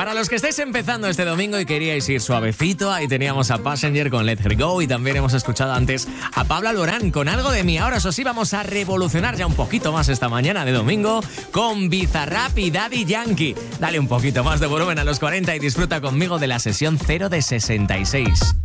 Para los que estáis empezando este domingo y queríais ir suavecito, ahí teníamos a Passenger con Let Her Go y también hemos escuchado antes a Pablo Alborán con Algo de mí. Ahora, eso sí, vamos a revolucionar ya un poquito más esta mañana de domingo con Bizarrap y Daddy Yankee. Dale un poquito más de volumen a los 40 y disfruta conmigo de la sesión 0 de 66.